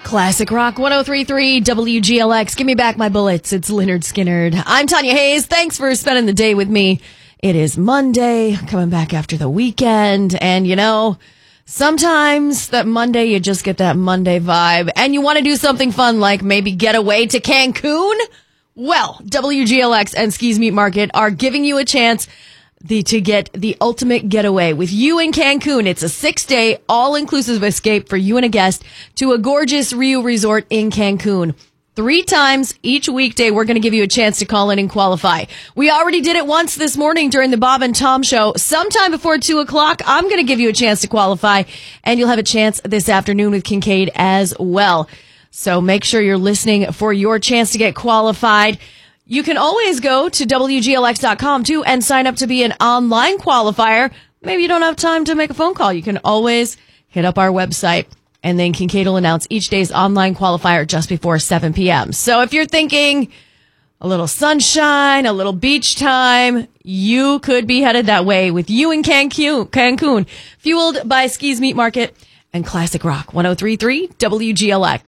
Classic Rock 1033 WGLX. Give me back my bullets. It's Leonard Skinnard. I'm Tanya Hayes. Thanks for spending the day with me. It is Monday, coming back after the weekend. And you know, sometimes that Monday, you just get that Monday vibe and you want to do something fun like maybe get away to Cancun. Well, WGLX and Skis Meat Market are giving you a chance to get the ultimate getaway with you in Cancun. It's a 6-day all-inclusive escape for you and a guest to a gorgeous Rio resort in Cancun. 3 times each weekday, we're going to give you a chance to call in and qualify. We already did it once this morning during the Bob and Tom show. Sometime before 2 o'clock, I'm going to give you a chance to qualify, and you'll have a chance this afternoon with Kincaid as well. So make sure you're listening for your chance to get qualified. You can always go to WGLX.com, too, and sign up to be an online qualifier. Maybe you don't have time to make a phone call. You can always hit up our website, and then Kincaid will announce each day's online qualifier just before 7 p.m. So if you're thinking a little sunshine, a little beach time, you could be headed that way with you in Cancun, fueled by Skis Meat Market and Classic Rock 1033 WGLX.